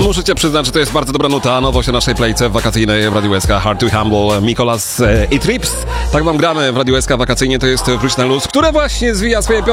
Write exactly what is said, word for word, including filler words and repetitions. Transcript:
Muszę przyznać, że to jest bardzo dobra nuta. Nowość o naszej playce wakacyjnej w Radiu S K. Hard to Humble, Mikolas e, i Trips. Tak wam gramy w Radiu S K wakacyjnie. To jest Wróć na luz, które właśnie zwija swoje piątki.